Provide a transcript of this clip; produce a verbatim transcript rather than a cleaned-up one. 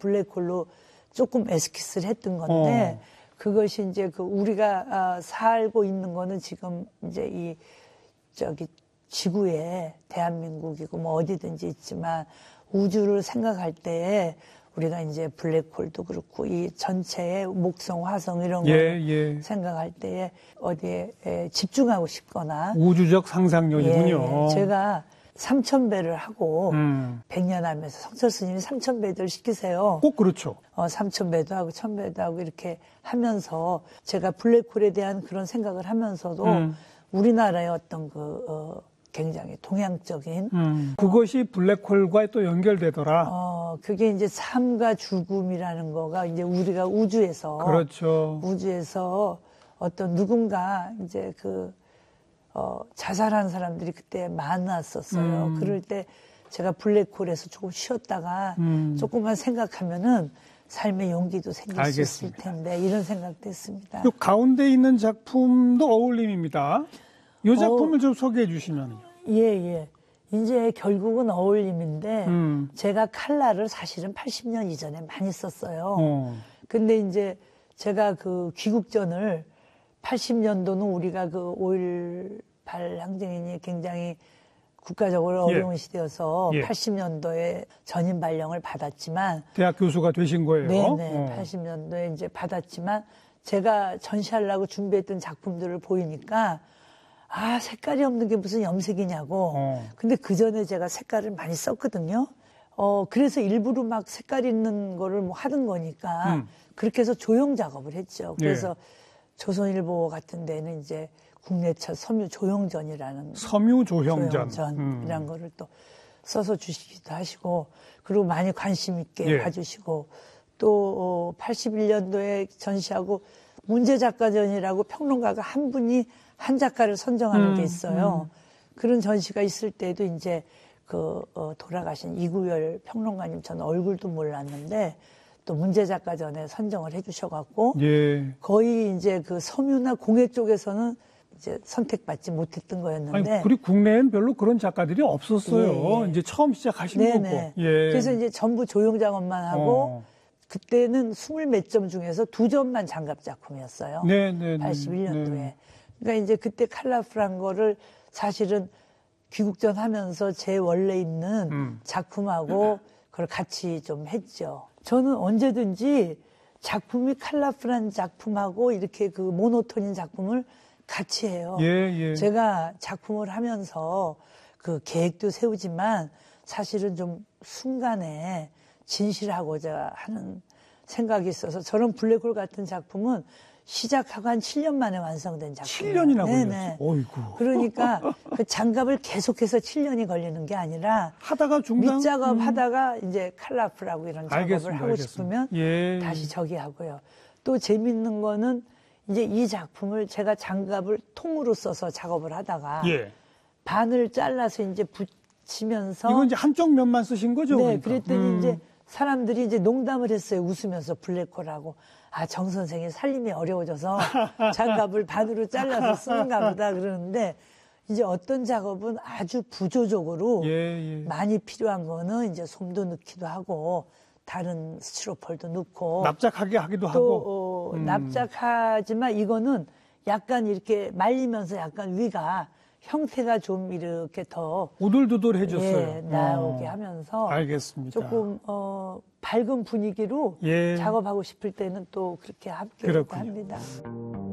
블랙홀로 조금 에스키스를 했던 건데 어. 그것이 이제 그 우리가 아, 살고 있는 거는 지금 이제 이 저기 지구에 대한민국이고 뭐 어디든지 있지만 우주를 생각할 때에 우리가 이제 블랙홀도 그렇고 이 전체의 목성, 화성 이런 예, 걸 예. 생각할 때에 어디에 에, 집중하고 싶거나 우주적 상상력이군요. 예, 제가 삼천 배를 하고 음. 백 년 하면서 성철 스님이 삼천 배들 시키세요. 꼭 그렇죠. 어, 삼천 배도 하고 천 배도 하고 이렇게 하면서 제가 블랙홀에 대한 그런 생각을 하면서도 음. 우리나라의 어떤 그 어, 굉장히 동양적인 음, 그것이 어, 블랙홀과 또 연결되더라. 어, 그게 이제 삶과 죽음이라는 거가 이제 우리가 우주에서 그렇죠. 우주에서 어떤 누군가 이제 그 어, 자살한 사람들이 그때 많았었어요. 음. 그럴 때 제가 블랙홀에서 조금 쉬었다가 음. 조금만 생각하면은 삶의 용기도 생길 알겠습니다. 수 있을 텐데 이런 생각도 했습니다. 이 가운데 있는 작품도 어울림입니다. 이 작품을 어, 좀 소개해 주시면요. 예, 예. 이제 결국은 어울림인데 음. 제가 칼라를 사실은 팔십 년 이전에 많이 썼어요. 어. 근데 이제 제가 그 귀국전을 팔십 년도는 우리가 그 오일팔 항쟁이 굉장히 국가적으로 어려운 예. 시대여서 예. 팔십 년도에 전임 발령을 받았지만 대학 교수가 되신 거예요? 네네. 어. 팔십 년도에 이제 받았지만 제가 전시하려고 준비했던 작품들을 보이니까 아 색깔이 없는 게 무슨 염색이냐고. 어. 근데 그 전에 제가 색깔을 많이 썼거든요. 어 그래서 일부러 막 색깔 있는 거를 뭐 하던 거니까 음. 그렇게 해서 조형 작업을 했죠. 그래서 예. 조선일보 같은 데는 이제 국내 첫 섬유 조형전이라는 섬유 조형전. 조형전이라는 음. 거를 또 써서 주시기도 하시고 그리고 많이 관심 있게 예. 봐주시고 또 팔십일 년도에 전시하고 문제작가전이라고 평론가가 한 분이 한 작가를 선정하는 음, 게 있어요. 음. 그런 전시가 있을 때도 이제 그 어, 돌아가신 이구열 평론가님 저는 얼굴도 몰랐는데 또 문제작가전에 선정을 해주셔갖고 예. 거의 이제 그 섬유나 공예 쪽에서는 이제 선택받지 못했던 거였는데. 아니, 그리고 국내엔 별로 그런 작가들이 없었어요. 예. 이제 처음 시작하신 네네. 거고. 예. 그래서 이제 전부 조형 작업만 하고 어. 그때는 스물 몇 점 중에서 두 점만 장갑 작품이었어요. 네네. 팔십일 년도에. 네. 그러니까 이제 그때 컬러풀한 거를 사실은 귀국전 하면서 제 원래 있는 음. 작품하고 그걸 같이 좀 했죠. 저는 언제든지 작품이 컬러풀한 작품하고 이렇게 그 모노톤인 작품을 같이 해요. 예, 예. 제가 작품을 하면서 그 계획도 세우지만 사실은 좀 순간에 진실하고자 하는 생각이 있어서 저런 블랙홀 같은 작품은 시작하고 한 칠 년 만에 완성된 작품이에요. 칠 년이나 걸렸어요? 어이구. 그러니까 그 장갑을 계속해서 칠 년이 걸리는 게 아니라 하다가 중단 밑작업 음. 하다가 이제 컬러풀하고 이런 작업을 알겠습니다, 하고 알겠습니다. 싶으면 예. 다시 저기 하고요. 또 재밌는 거는 이제 이 작품을 제가 장갑을 통으로 써서 작업을 하다가 예. 반을 잘라서 이제 붙이면서 이건 이제 한쪽 면만 쓰신 거죠? 네, 그러니까. 그랬더니 음. 이제 사람들이 이제 농담을 했어요. 웃으면서 블랙홀하고. 아, 정 선생이 살림이 어려워져서 장갑을 반으로 잘라서 쓰는가 보다 그러는데 이제 어떤 작업은 아주 부조적으로 예, 예. 많이 필요한 거는 이제 솜도 넣기도 하고 다른 스티로폴도 넣고 납작하게 하기도 또, 하고 어, 음. 납작하지만 이거는 약간 이렇게 말리면서 약간 위가 형태가 좀 이렇게 더 우둘두둘해졌어요. 예, 나오게 어. 하면서 알겠습니다. 조금 어, 밝은 분위기로 예. 작업하고 싶을 때는 또 그렇게 합격을 합니다.